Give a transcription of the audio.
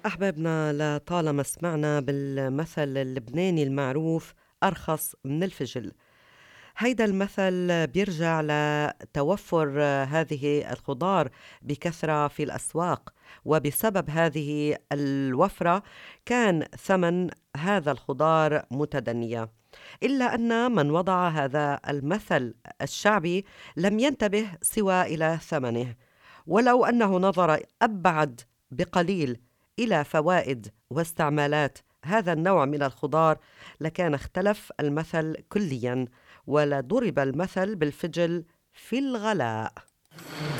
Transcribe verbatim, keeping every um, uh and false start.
أحبابنا، لطالما سمعنا بالمثل اللبناني المعروف أرخص من الفجل. هيدا المثل بيرجع لتوفر هذه الخضار بكثرة في الأسواق، وبسبب هذه الوفرة كان ثمن هذا الخضار متدنيا. إلا أن من وضع هذا المثل الشعبي لم ينتبه سوى إلى ثمنه، ولو أنه نظر أبعد بقليل إلى فوائد واستعمالات هذا النوع من الخضار لكان اختلف المثل كليا، ولضرب المثل بالفجل في الغلاء.